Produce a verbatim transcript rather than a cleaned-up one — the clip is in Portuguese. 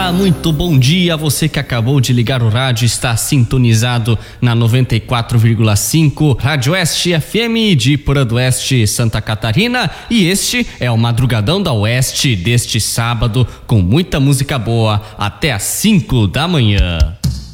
Olá, muito bom dia. Você que acabou de ligar o rádio está sintonizado na noventa e quatro vírgula cinco Rádio Oeste F M de Porã do Oeste, Santa Catarina, e este é o Madrugadão da Oeste deste sábado com muita música boa até às cinco da manhã.